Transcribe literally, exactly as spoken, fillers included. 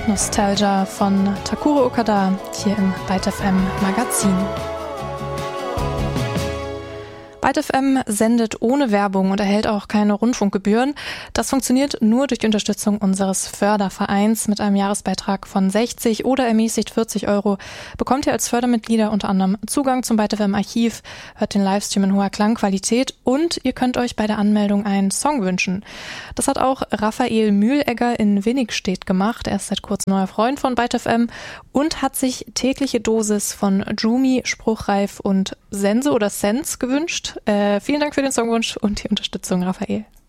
Nostalgia von Takuro Okada hier im Byte F M Magazin. Byte F M sendet ohne Werbung und erhält auch keine Rundfunkgebühren. Das funktioniert nur durch die Unterstützung unseres Fördervereins. Mit einem Jahresbeitrag von sechzig oder ermäßigt vierzig Euro bekommt ihr als Fördermitglieder unter anderem Zugang zum Byte F M Archiv, hört den Livestream in hoher Klangqualität und ihr könnt euch bei der Anmeldung einen Song wünschen. Das hat auch Raphael Mühlegger in Winnigstedt gemacht. Er ist seit kurzem neuer Freund von Byte F M und hat sich tägliche Dosis von Jumi, Spruchreif und Sense oder Sense gewünscht. Äh, vielen Dank für den Songwunsch und die Unterstützung, Raphael.